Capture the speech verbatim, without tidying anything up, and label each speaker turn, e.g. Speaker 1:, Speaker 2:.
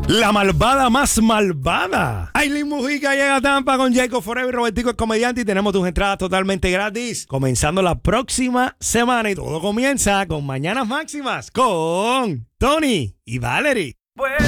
Speaker 1: La malvada más malvada. Aileen Mujica llega a Tampa con Jacob Forever, Robertico el comediante, y tenemos tus entradas totalmente gratis. Comenzando la próxima semana y todo comienza con Mañanas Máximas con Tony y Valerie.
Speaker 2: Pues